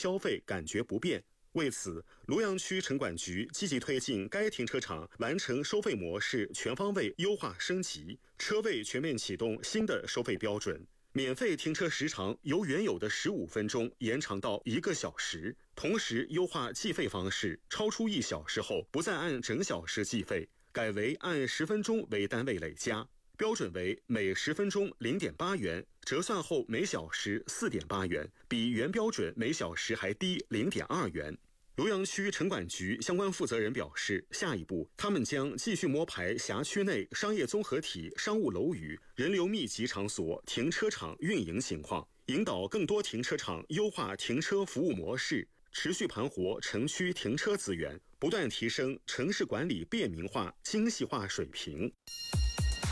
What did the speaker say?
消费感觉不便。为此，庐阳区城管局积极推进该停车场完成收费模式全方位优化升级，车位全面启动新的收费标准。免费停车时长由原有的15分钟延长到1个小时，同时优化计费方式，超出1小时后不再按整小时计费，改为按10分钟为单位累加，标准为每10分钟0.8元，折算后每小时4.8元，比原标准每小时还低0.2元。庐阳区城管局相关负责人表示，下一步他们将继续摸排辖区内商业综合体、商务楼宇、人流密集场所停车场运营情况，引导更多停车场优化停车服务模式，持续盘活城区停车资源，不断提升城市管理便民化、精细化水平。